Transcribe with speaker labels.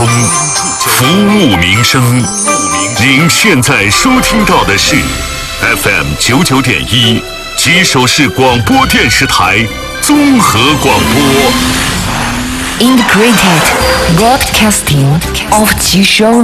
Speaker 1: 通，服务民生。您现在收听到的是 FM99.1吉首市广播电视台综合广播。
Speaker 2: Integrated Broadcasting of 吉首